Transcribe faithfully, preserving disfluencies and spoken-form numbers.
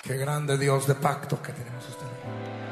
Qué grande Dios de pactos que tenemos usted.